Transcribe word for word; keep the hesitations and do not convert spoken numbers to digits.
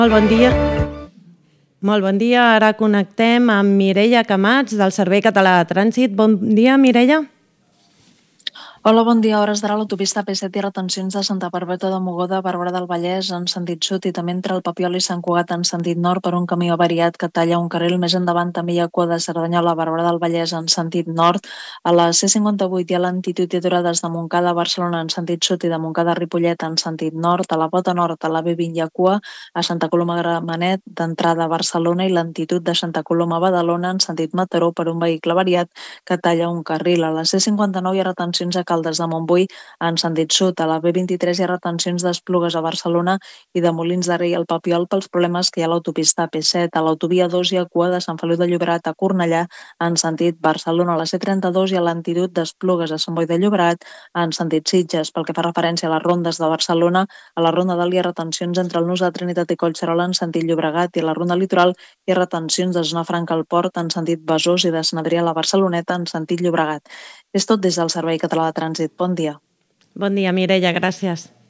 Molt bon dia. Molt bon dia. Ara connectem amb Mireia Camats, del Servei Català de Trànsit. Bon dia, Mireia. Hola, bon dia. A hores d'ara l'autopista P set i retencions de Santa Perpètua de Mogoda a Barberà del Vallès en sentit sud i també entre el Papiol i Sant Cugat en sentit nord per un camí avariat que talla un carril. Més endavant també hi ha cua de Cerdanyola a Barberà del Vallès en sentit nord. A la C cinquanta-vuit hi ha lentitud i aturades de Montcada a Barcelona en sentit sud i de Montcada a Ripollet en sentit nord. A la Pota Nord, a la B vint hi ha cua a Santa Coloma de Gramenet d'entrada a Barcelona i lentitud de Santa Coloma a Badalona en sentit Mataró per un vehicle avariat que talla un carril. A la C cinquanta-nou hi ha retencions a Caldes de Montbui en sentit sud. A la B vint-i-tres hi ha retencions d'Esplugues a Barcelona i de Molins de Rei al Papiol pels problemes que hi ha a l'autopista P set. A l'autovia dos hi ha cua de Sant Feliu de Llobregat a Cornellà en sentit Barcelona. A la C trenta-dos hi ha lentitud d'Esplugues a Sant Boi de Llobregat en sentit Sitges. Pel que fa referència a les rondes de Barcelona, a la ronda dalt hi ha retencions entre el nus de Trinitat i Collserola en sentit Llobregat i a la ronda litoral hi ha retencions de Zona Franca al Port en sentit Besòs i de Sant Adrià a la Barceloneta en sentit Llobregat. És tot des del Servei Català de Trànsit. Bon dia. Bon dia, Mireia. Gràcies.